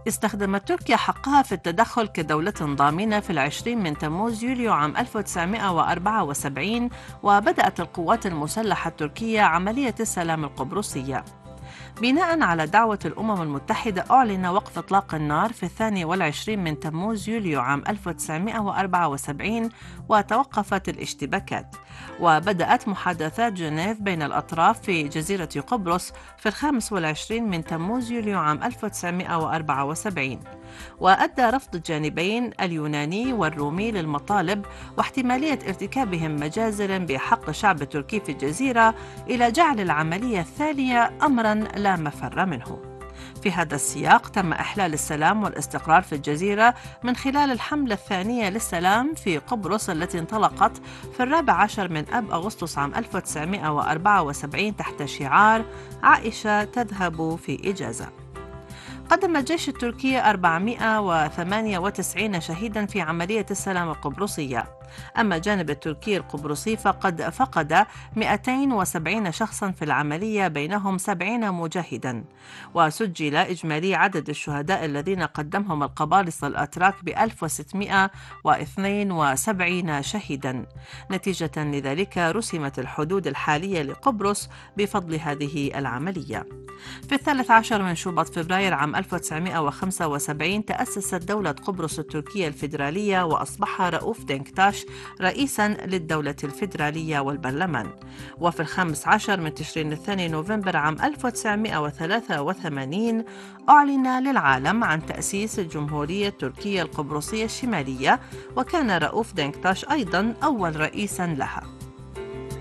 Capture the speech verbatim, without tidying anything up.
استخدمت تركيا حقها في التدخل كدولة ضامنة في العشرين من تموز يوليو عام ألف وتسعمائة وأربعة وسبعين، وبدأت القوات المسلحة التركية عملية السلام القبرصية. بناء على دعوة الأمم المتحدة، أعلن وقف إطلاق النار في الثاني والعشرين من تموز يوليو عام ألف وتسعمائة وأربعة وسبعين، وتوقفت الاشتباكات. وبدأت محادثات جنيف بين الأطراف في جزيرة قبرص في الخامس والعشرين من تموز يوليو عام ألف وتسعمائة وأربعة وسبعين. وأدى رفض الجانبين اليوناني والرومي للمطالب واحتمالية ارتكابهم مجازر بحق الشعب التركي في الجزيرة إلى جعل العملية الثانية أمراً لا مفر منه. في هذا السياق تم إحلال السلام والاستقرار في الجزيرة من خلال الحملة الثانية للسلام في قبرص التي انطلقت في الرابع عشر من آب أغسطس عام ألف وتسعمائة وأربعة وسبعين تحت شعار عائشة تذهب في إجازة. قدم الجيش التركي أربعمائة وثمانية وتسعين شهيدا في عملية السلام القبرصية. أما الجانب التركي القبرصي فقد فقد مئتين وسبعين شخصا في العملية، بينهم سبعين مجاهدا. وسجل إجمالي عدد الشهداء الذين قدمهم القباطصة الأتراك ب ألف وستمائة واثنين وسبعين شهيدا. نتيجة لذلك رسمت الحدود الحالية لقبرص بفضل هذه العملية. في الثالث عشر من شباط فبراير عام ألف وتسعمائة وخمسة وسبعين تأسست دولة قبرص التركية الفيدرالية، وأصبح رؤوف دينكتاش رئيساً للدولة الفيدرالية والبرلمان. وفي الخامس عشر من تشرين الثاني نوفمبر عام ألف وتسعمائة وثلاثة وثمانين أعلن للعالم عن تأسيس الجمهورية التركية القبرصية الشمالية، وكان رؤوف دينكتاش أيضاً أول رئيساً لها.